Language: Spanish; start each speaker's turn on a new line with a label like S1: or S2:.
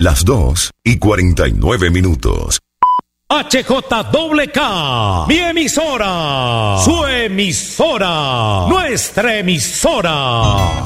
S1: Las 2:49.
S2: HJWK, mi emisora, su emisora, nuestra emisora.